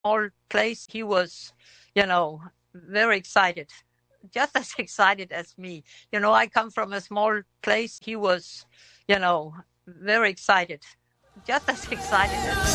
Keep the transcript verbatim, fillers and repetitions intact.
small place, he was, you know, very excited, just as excited as me. You know, I come from a small place. He was, you know, very excited, just as excited as